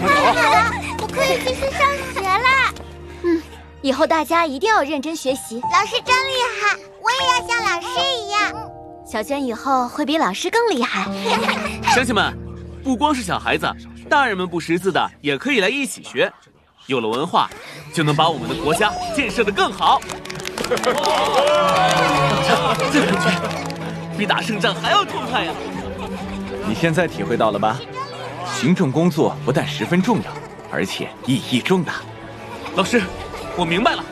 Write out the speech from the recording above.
我可以继续上学啦。 以后大家一定要认真学习。 老师真厉害，我也要像老师一样。 小娟以后会比老师更厉害。 乡亲们，不光是小孩子，大人们不识字的也可以来一起学。有了文化，就能把我们的国家建设得更好。这感觉比打胜仗还要痛快呀！ 你现在体会到了吧？行政工作不但十分重要，而且意义重大。 老师，我明白了。